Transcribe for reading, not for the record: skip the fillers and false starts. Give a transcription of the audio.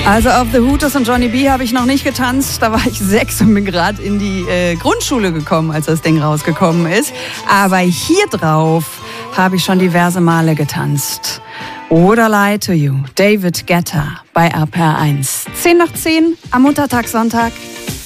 Also auf The Hooters und Johnny B habe ich noch nicht getanzt. Da war ich 6 und bin gerade in die Grundschule gekommen, als das Ding rausgekommen ist. Aber hier drauf habe ich schon diverse Male getanzt. Oder Lie to You, David Guetta bei RPR 1. 10 nach 10 am Muttertag, Sonntag.